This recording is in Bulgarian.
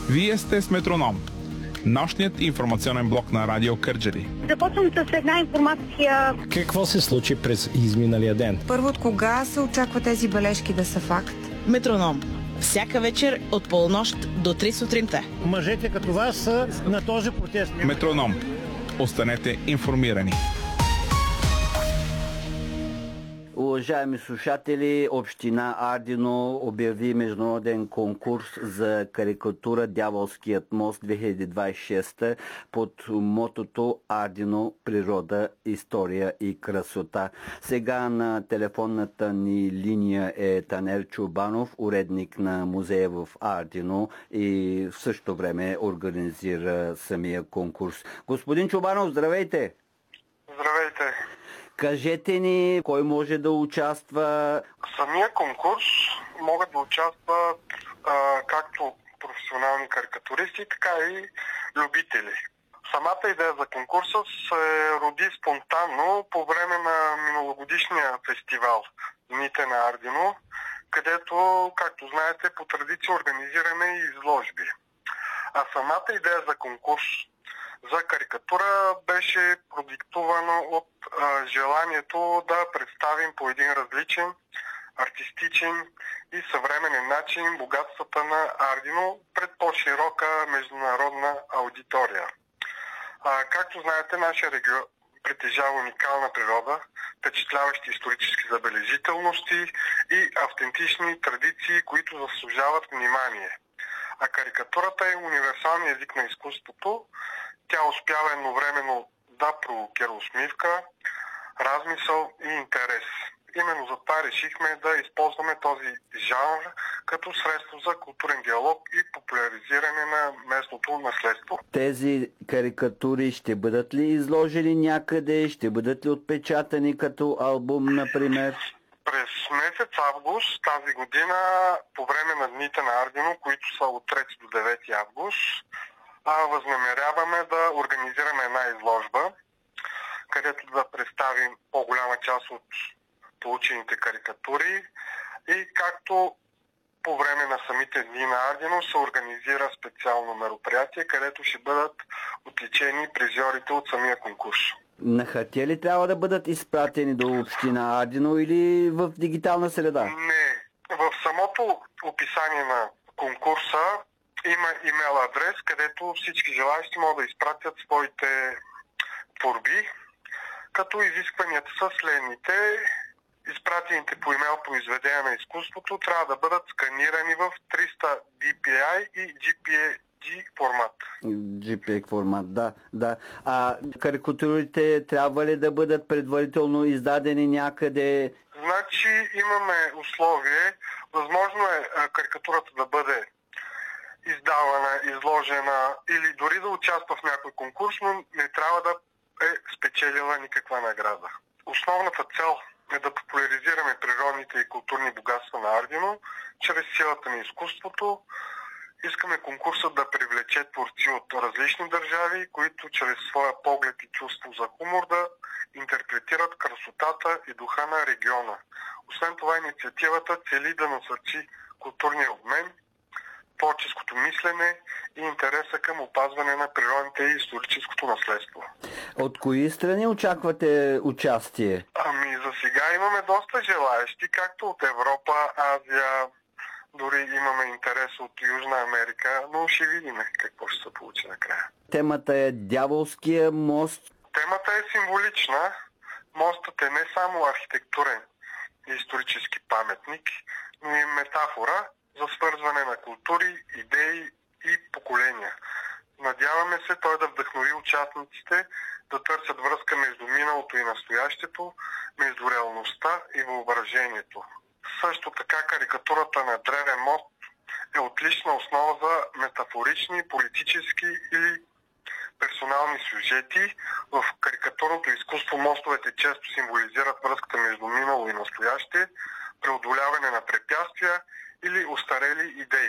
Вие сте с Метроном, нощният информационен блок на Радио Кърджали. Започвам с една информация. Какво се случи през изминалия ден? Първо, от кога се очаква тези бележки да са факт? Метроном. Всяка вечер от полунощ до 3 сутринта. Мъжете като вас са на този протест. Метроном. Останете информирани. Уважаеми слушатели, община Ардино обяви международен конкурс за карикатура "Дяволският мост 2026" под мотото "Ардино – природа, история и красота". Сега на телефонната ни линия е Танер Чубанов, уредник на музея в Ардино и в същото време организира самия конкурс. Господин Чубанов, здравейте! Здравейте! Кажете ни, кой може да участва? В самия конкурс могат да участват както професионални карикатуристи, така и любители. Самата идея за конкурса се роди спонтанно по време на миналогодишния фестивал "Дните на Ардино", където, както знаете, по традиция организираме и изложби. А самата идея за конкурс за карикатура беше продиктувано от желанието да представим по един различен, артистичен и съвременен начин богатствата на Ардино пред по-широка международна аудитория. Както знаете, нашия регион притежава уникална природа, впечатляващи исторически забележителности и автентични традиции, които заслужават внимание. А карикатурата е универсалният език на изкуството. Тя успява едновременно да провокира усмивка, размисъл и интерес. Именно за това решихме да използваме този жанр като средство за културен диалог и популяризиране на местното наследство. Тези карикатури ще бъдат ли изложени някъде? Ще бъдат ли отпечатани като албум, например? През месец август тази година, по време на Дните на Ардино, които са от 3 до 9 август, възнамеряваме да организираме една изложба, където да представим по-голяма част от получените карикатури и както по време на самите Дни на Ардино се организира специално мероприятие, където ще бъдат отличени призьорите от самия конкурс. На хартия ли трябва да бъдат изпратени до община Ардино или в дигитална среда? Не. В самото описание на конкурса има имейл адрес, където всички желаящи могат да изпратят своите творби, като изискванията са следните. Изпратените по имейл произведения на изкуството трябва да бъдат сканирани в 300 dpi и JPEG формат. JPEG формат, да. А карикатурите трябва ли да бъдат предварително издадени някъде? Значи имаме условие. Възможно е карикатурата да бъде издавана, изложена или дори да участва в някой конкурс, но не трябва да е спечелила никаква награда. Основната цел е да популяризираме природните и културни богатства на Ардино чрез силата на изкуството. Искаме конкурсът да привлече творци от различни държави, които чрез своя поглед и чувство за хумор да интерпретират красотата и духа на региона. Освен това, инициативата цели да насърчи културния обмен, творческото мислене и интереса към опазване на природните и историческото наследство. От кои страни очаквате участие? За сега имаме доста желаещи, както от Европа, Азия, дори имаме интерес от Южна Америка, но ще видим какво ще се получи накрая. Темата е "Дяволския мост". Темата е символична. Мостът е не само архитектурен и исторически паметник, но и метафора за свързване на култури, идеи и поколения. Надяваме се той да вдъхнови участниците да търсят връзка между миналото и настоящето, между реалността и въображението. Също така карикатурата на древен мост е отлична основа за метафорични, политически или персонални сюжети. В карикатурното изкуство мостовете често символизират връзката между минало и настояще, преодоляване на препятствия или устарели идеи.